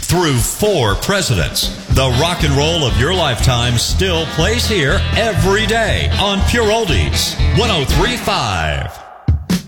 through 4 presidents. The rock and roll of your lifetime still plays here every day on Pure Oldies 103.5.